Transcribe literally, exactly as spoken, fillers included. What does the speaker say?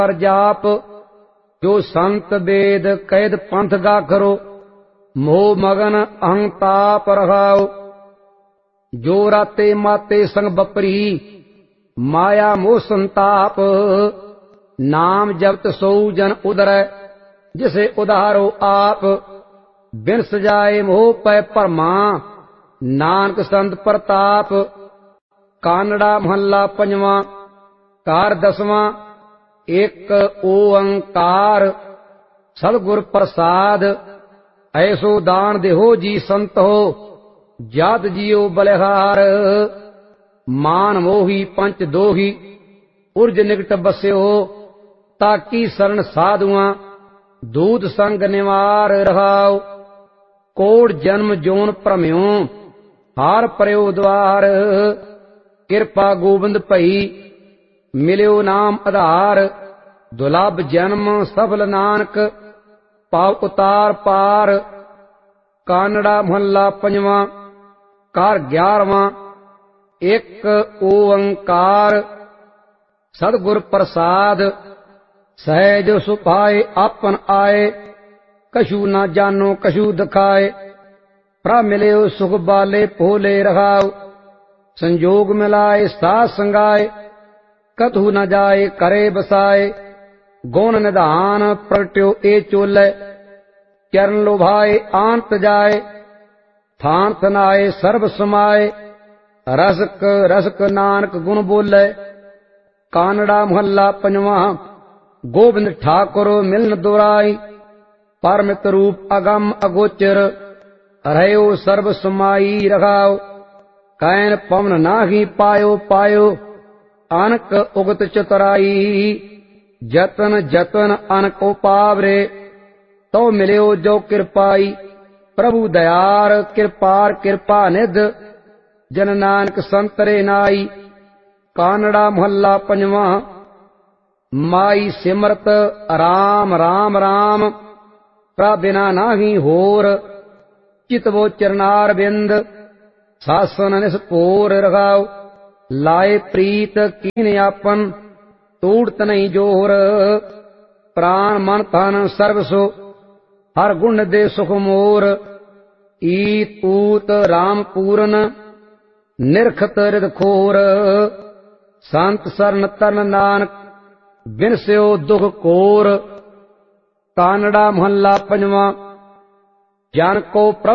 कर जाप, जो संत वेद कैद पंथ गा करो, मोह मगन अहंताप रहाओ। जो राते माते संग बपरी, माया मोह संताप, नाम जपत सो जन उदरै, जिसे उधारो आप। बिन सजाए मोह पै भरमा, नानक संत प्रताप। कानड़ा महला पंजवा। कार दसवां। एक ओंकार सतगुर प्रसाद, ऐसो दान देहो जी संत हो, जात जियो बलिहार। मान मोही पंच दोही, उर्ज निकट बस्यो, ताकी शरण साधुआ, दूत संग निवार रहाओ। कोड़ जन्म जोन भ्रम्यो, हार परयो द्वार। कृपा गोबिंद भई, मिल्यो नाम आधार। दुलभ जन्म सफल नानक, पाव उतार पार। कानड़ा महला पंजवा। कार ग्यारहवां। एक ओंकार सतगुर प्रसाद, सहज सुभाए आपन आए, कछु न जानो कछु दिखाए। प्रभ मिल्यो सुख बाले भोले रहाओ, संजोग मिलाए साथ संगाए। कतहु न जाए करे बसाए, गुण निधान प्रगट्यो ए चोलै। चरण लोभाए आंत जाए, थान तनाए सर्ब समाए। रसक रसक नानक गुण बोलै। कानड़ा महला पंजवा। गोबिंद ठाकुर मिलन दुराई, परमित रूप अगम अगोचर। रहयो सर्व समाई रहाओ, कैन पवन नाहि पायो पायो। अनक उगत चतुराई, जतन जतन अनक उपावरे। तो मिल्यो जो कृपाई, प्रभु दयार कृपार कृपा निध। जन नानक संतरे नाई। कानड़ा महला पंजवा। माई सिमरत राम राम राम, प्रभ बिना नाहि होर। चितवो चरनार बिंद, शासन निस्पोर रहाओ। लाए प्रीत कीन आपन, तोड़त नहीं जोर। प्राण मन धन सर्व सो, हर गुण दे सुख मोर। ईत ऊत राम पूरन, निरखत रिद खोर। संत सरन तरन नानक, बिनस्यो दुख कोर। कानड़ा महला पंजवा। जन को